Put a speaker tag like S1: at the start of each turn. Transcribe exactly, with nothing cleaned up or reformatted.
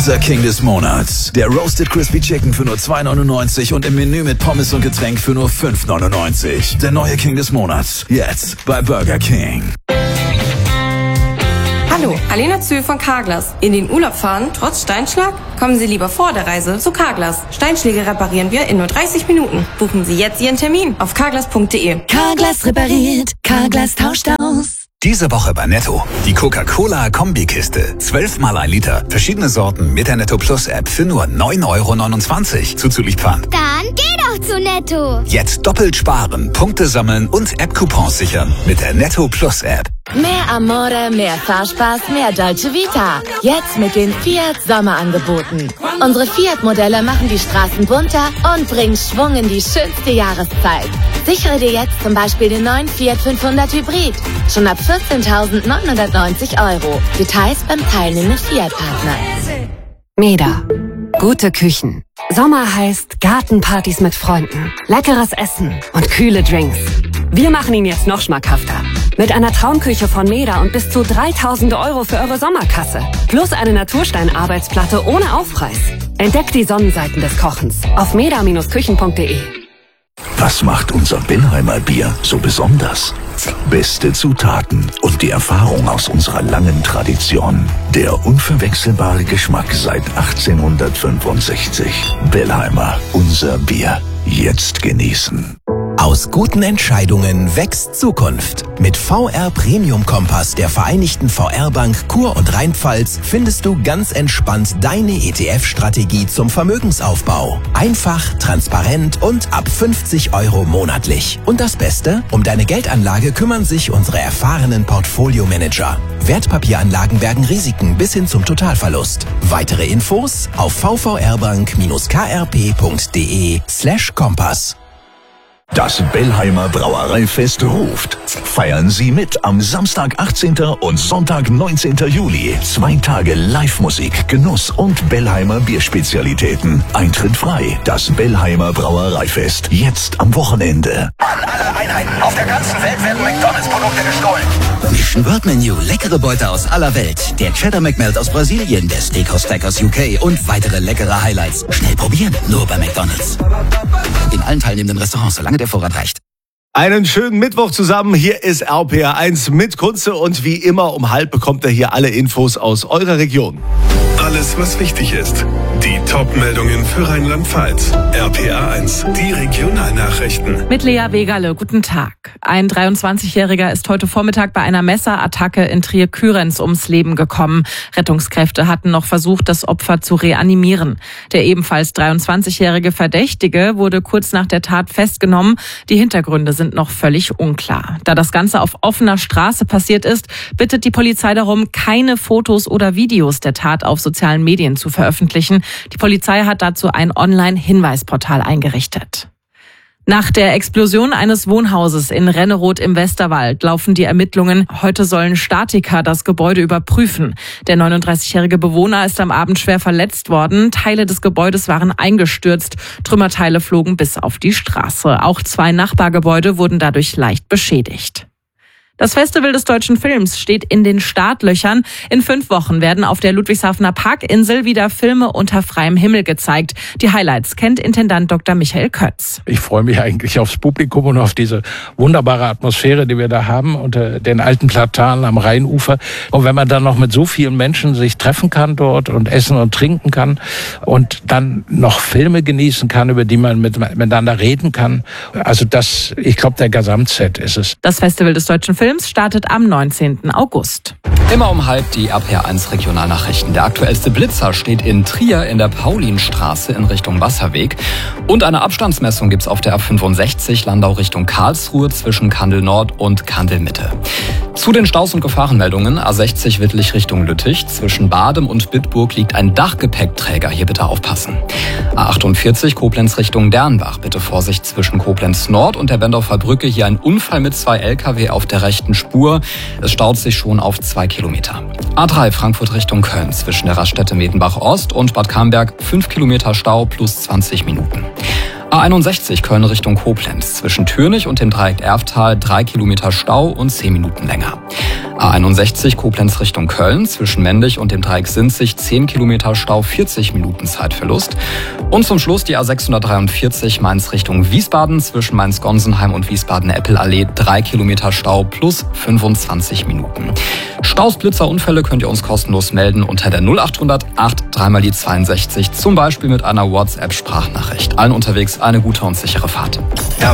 S1: Burger King des Monats. Der Roasted Crispy Chicken für nur zwei neunundneunzig und im Menü mit Pommes und Getränk für nur fünf neunundneunzig. Der neue King des Monats. Jetzt bei Burger King.
S2: Hallo, Alena Zühl von Carglass. In den Urlaub fahren, trotz Steinschlag? Kommen Sie lieber vor der Reise zu Carglass. Steinschläge reparieren wir in nur dreißig Minuten. Buchen Sie jetzt Ihren Termin auf carglass punkt de.
S3: Carglass repariert, Carglass tauscht aus.
S4: Diese Woche bei Netto. Die Coca-Cola-Kombikiste. zwölf mal ein Liter. Verschiedene Sorten mit der Netto Plus App für nur neun Euro neunundzwanzig. Zuzüglich Pfand.
S5: Dann geh doch zu Netto.
S4: Jetzt doppelt sparen, Punkte sammeln und App-Coupons sichern mit der Netto Plus App.
S3: Mehr Amore, mehr Fahrspaß, mehr Dolce Vita. Jetzt mit den Fiat Sommerangeboten. Unsere Fiat-Modelle machen die Straßen bunter und bringen Schwung in die schönste Jahreszeit. Sichere dir jetzt zum Beispiel den neuen Fiat fünfhundert Hybrid. Schon ab vierzehntausendneunhundertneunzig Euro. Details beim teilnehmenden Fiat-Partner.
S6: Meda. Gute Küchen. Sommer heißt Gartenpartys mit Freunden, leckeres Essen und kühle Drinks. Wir machen ihn jetzt noch schmackhafter. Mit einer Traumküche von Meda und bis zu dreitausend Euro für eure Sommerkasse. Plus eine Naturstein-Arbeitsplatte ohne Aufpreis. Entdeckt die Sonnenseiten des Kochens auf meda Küchen punkt de.
S7: Was macht unser Bellheimer Bier so besonders? Beste Zutaten und die Erfahrung aus unserer langen Tradition. Der unverwechselbare Geschmack seit achtzehnhundertfünfundsechzig. Bellheimer, unser Bier. Jetzt genießen.
S8: Aus guten Entscheidungen wächst Zukunft. Mit V R Premium Kompass der Vereinigten V R Bank Kur- und Rheinpfalz findest du ganz entspannt deine E T F-Strategie zum Vermögensaufbau. Einfach, transparent und ab fünfzig Euro monatlich. Und das Beste? Um deine Geldanlage kümmern sich unsere erfahrenen Portfolio-Manager. Wertpapieranlagen bergen Risiken bis hin zum Totalverlust. Weitere Infos auf vvrbank K R P punkt de slash Kompass.
S7: Das Bellheimer Brauereifest ruft. Feiern Sie mit am Samstag, achtzehnten und Sonntag, neunzehnten Juli. Zwei Tage Live-Musik, Genuss und Bellheimer Bierspezialitäten. Eintritt frei. Das Bellheimer Brauereifest. Jetzt am Wochenende.
S9: An alle Einheiten auf der ganzen Welt werden McDonalds-Produkte gestohlen.
S10: Mission World Menu. Leckere Beute aus aller Welt. Der Cheddar McMelt aus Brasilien, der Steakhouse Stack aus U K und weitere leckere Highlights. Schnell probieren. Nur bei McDonalds. In allen teilnehmenden Restaurants, solange der Vorrat reicht.
S11: Einen schönen Mittwoch zusammen. Hier ist R P R eins mit Kunze und wie immer um halb bekommt ihr hier alle Infos aus eurer Region.
S12: Alles, was wichtig ist. Die Top-Meldungen für Rheinland-Pfalz. R P R eins, die Regionalnachrichten.
S13: Mit Lea Wegerle, guten Tag. Ein dreiundzwanzigjähriger ist heute Vormittag bei einer Messerattacke in Trier-Kürenz ums Leben gekommen. Rettungskräfte hatten noch versucht, das Opfer zu reanimieren. Der ebenfalls dreiundzwanzigjährige Verdächtige wurde kurz nach der Tat festgenommen. Die Hintergründe sind noch völlig unklar. Da das Ganze auf offener Straße passiert ist, bittet die Polizei darum, keine Fotos oder Videos der Tat auf sozialen Medien zu veröffentlichen. Die Polizei hat dazu ein Online-Hinweisportal eingerichtet. Nach der Explosion eines Wohnhauses in Renneroth im Westerwald laufen die Ermittlungen. Heute sollen Statiker das Gebäude überprüfen. Der neununddreißigjährige Bewohner ist am Abend schwer verletzt worden. Teile des Gebäudes waren eingestürzt. Trümmerteile flogen bis auf die Straße. Auch zwei Nachbargebäude wurden dadurch leicht beschädigt. Das Festival des deutschen Films steht in den Startlöchern. In fünf Wochen werden auf der Ludwigshafener Parkinsel wieder Filme unter freiem Himmel gezeigt. Die Highlights kennt Intendant Doktor Michael Kötz.
S14: Ich freue mich eigentlich aufs Publikum und auf diese wunderbare Atmosphäre, die wir da haben unter den alten Platanen am Rheinufer. Und wenn man dann noch mit so vielen Menschen sich treffen kann dort und essen und trinken kann und dann noch Filme genießen kann, über die man miteinander reden kann. Also das, ich glaube, der Gesamtset ist es.
S13: Das Festival des deutschen Films startet am neunzehnten August.
S15: Immer um halb die R P R eins Regionalnachrichten. Der aktuellste Blitzer steht in Trier in der Paulinstraße in Richtung Wasserweg. Und eine Abstandsmessung gibt's auf der R fünfundsechzig Landau Richtung Karlsruhe zwischen Kandel Nord und Kandel Mitte. Zu den Staus- und Gefahrenmeldungen. A sechzig Wittlich Richtung Lüttich. Zwischen Badem und Bitburg liegt ein Dachgepäckträger. Hier bitte aufpassen. A achtundvierzig Koblenz Richtung Dernbach. Bitte Vorsicht zwischen Koblenz Nord und der Bendorfer Brücke. Hier ein Unfall mit zwei L K W auf der rechten Spur. Es staut sich schon auf zwei Kilometer. A drei Frankfurt Richtung Köln. Zwischen der Raststätte Medenbach Ost und Bad Camberg fünf Kilometer Stau plus zwanzig Minuten. A einundsechzig Köln Richtung Koblenz. Zwischen Türnich und dem Dreieck Erftal drei Kilometer Stau und zehn Minuten länger. A einundsechzig Koblenz Richtung Köln, zwischen Mendig und dem Dreieck Sinzig zehn Kilometer Stau, vierzig Minuten Zeitverlust. Und zum Schluss die A sechshundertdreiundvierzig Mainz Richtung Wiesbaden, zwischen Mainz-Gonsenheim und Wiesbaden-Eppelallee drei Kilometer Stau plus fünfundzwanzig Minuten. Staus, Blitzer, Unfälle könnt ihr uns kostenlos melden unter der null achthundert acht dreimal die zweiundsechzig, zum Beispiel mit einer WhatsApp-Sprachnachricht. Allen unterwegs eine gute und sichere Fahrt.